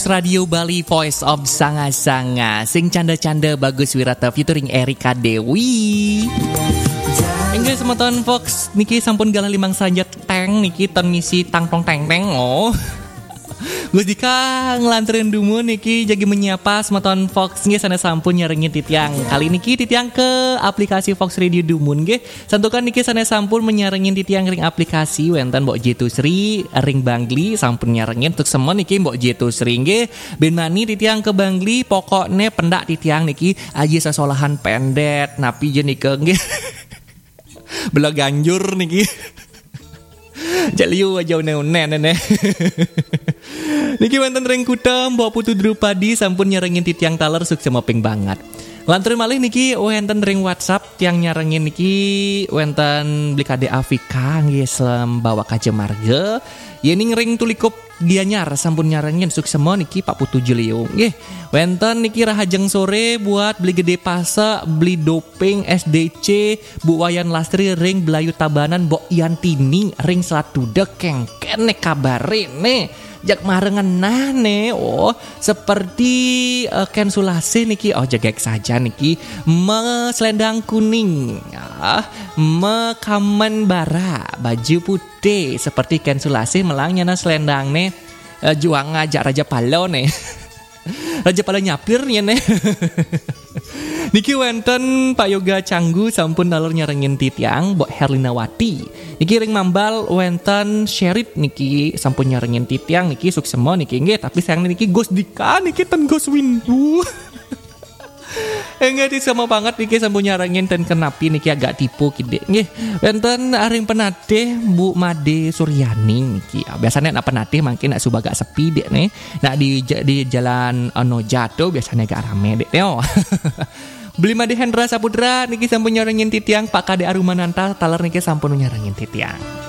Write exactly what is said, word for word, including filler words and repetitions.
Radio Bali Voice of Sanga-Sanga sing canda-canda Bagus Wirata featuring Erika Dewi. Enggak semeton Fox niki sampun galah limang sanjat teng niki ton misi tang tong teng teng oh. Gus Dika ngelanterin dumu niki jagi menyapa semeton Fox nggih sana sampun nyarengin titiang. Kali niki titiang ke aplikasi Fox Radio Dumun nggih. Santukan niki sana sampun menyarengin titiang ring aplikasi wenten Mbok Jitu Sri ring Bangli sampun nyarengin untuk semua niki Mbok Jitu Sri nggih. Ben mani titiang ke Bangli pokokne pendak titiang niki aja sesolahan pendet napi je niki nggih. Bela ganjur niki. Jaliu aja unen-unen nene. Niki wonten ring kutha Mbok Putu Drupadi sampun nyarengin titiang taler sukses moping banget. Lantur malih niki wonten ring WhatsApp tiang nyarengin niki wonten Blikade Afrika nggih Slem bawa Kaje Marga. Yening ring tulikup Gianyar sampun nyarengin sukses niki Pak Putu Julio. Nggih, wonten niki rahajeng sore buat beli gede pasa, beli doping S D C, Bu Wayan Lastri ring Belayu Tabanan, Mbok Yantini ring Selatudek kengken nek kabare ne. Jak marengan nane oh seperti uh, Ken Sulase niki oh jagek saja niki me selendang kuning ah me kamen bara baju putih seperti Ken Sulase melangnya na selendang ne uh, juang ngajak Raja Palo ne Raja Palo nyapir nya ne niki wonten Pak Yoga Canggu sampun dalur nyarengin titiang Mbok Herlinawati. Niki ring mambal wonten Sherip niki sampun nyarengin titiang niki suksemo niki nggih tapi sayang niki Gus Dika niki ten Gus Windu. Enggak di sama banget niki sampun nyarengin ten kenapi niki agak tipu kide nggih. Wonten aring penatih Bu Made Suryani niki. Biasanya nak penatih mungkin nak suba agak sepi dek nih. Nak di di jalan Ono Jato biasanya agak rame dek teo. Beli Made Hendra Saputra niki sampun nyarengin titiang Pak Kade Arumananta taler niki sampun nyarengin titiang.